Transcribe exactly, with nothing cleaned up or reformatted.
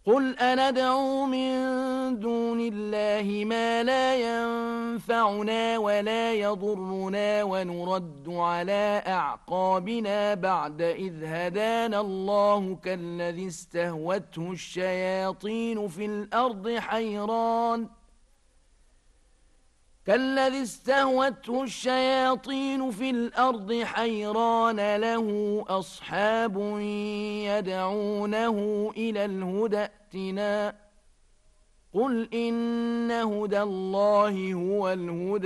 قل أندعو من دون الله ما لا ينفعنا ولا يضرنا ونرد على أعقابنا بعد إذ هدانا الله كالذي استهوته الشياطين في الأرض حيران كالذي استهوته الشياطين في الأرض حيران له أصحاب يدعونه إلى الهدى ائتنا قل إن هدى الله هو الهدى